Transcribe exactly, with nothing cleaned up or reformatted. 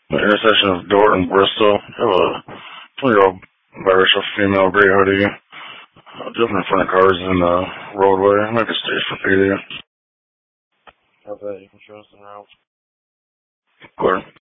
The intersection of Dordt and Bristol. Have a twenty-year-old biracial female, gray hoodie, uh, jumping in front of cars in the roadway. Make a stage for P D. How's that? You can show us the route. Clear.